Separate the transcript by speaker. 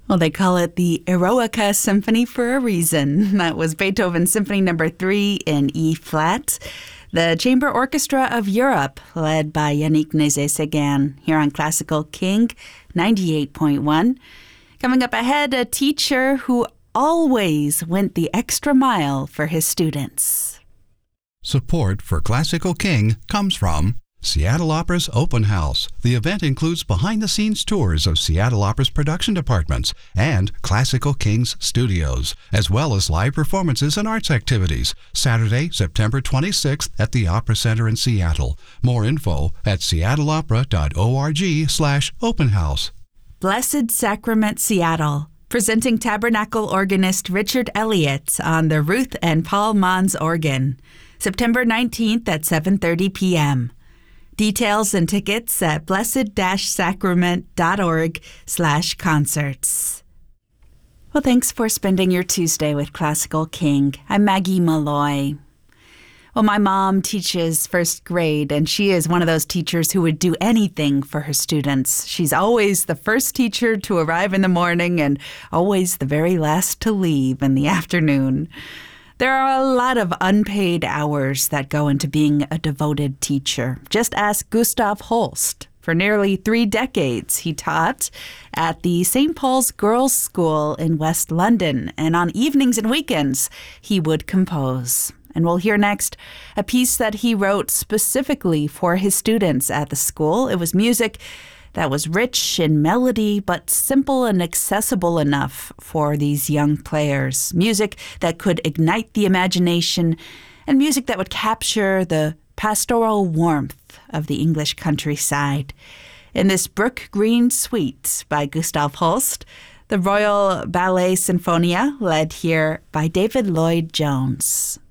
Speaker 1: Well, they call it the Eroica Symphony for a reason. That was Beethoven's Symphony No. 3 in E-flat. The Chamber Orchestra of Europe, led by Yannick Nézet-Séguin, here on Classical King 98.1. Coming up ahead, a teacher who always went the extra mile for his students.
Speaker 2: Support for Classical King comes from Seattle Opera's Open House. The event includes behind-the-scenes tours of Seattle Opera's production departments and Classical King's studios, as well as live performances and arts activities. Saturday, September 26th at the Opera Center in Seattle. More info at seattleopera.org/openhouse.
Speaker 1: Blessed Sacrament Seattle, presenting Tabernacle organist Richard Elliott on the Ruth and Paul Mons organ. September 19th at 7:30 p.m. Details and tickets at blessed-sacrament.org/concerts. Well, thanks for spending your Tuesday with Classical King. I'm Maggie Malloy. Well, my mom teaches first grade, and she is one of those teachers who would do anything for her students. She's always the first teacher to arrive in the morning and always the very last to leave in the afternoon. There are a lot of unpaid hours that go into being a devoted teacher. Just ask Gustav Holst. For nearly 3 decades, he taught at the St. Paul's Girls' School in West London, and on evenings and weekends, he would compose. And we'll hear next a piece that he wrote specifically for his students at the school. It was music that was rich in melody, but simple and accessible enough for these young players. Music that could ignite the imagination, and music that would capture the pastoral warmth of the English countryside. In this Brook Green Suite by Gustav Holst, the Royal Ballet Sinfonia, led here by David Lloyd Jones.